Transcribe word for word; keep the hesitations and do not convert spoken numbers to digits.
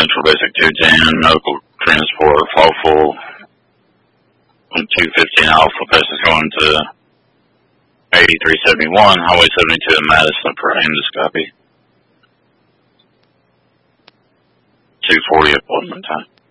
Central Basic two ten, Medical Transport, Falkville, two fifteen Alpha passes going to eighty-three seventy-one, Highway seventy-two in Madison for endoscopy. two forty appointment time.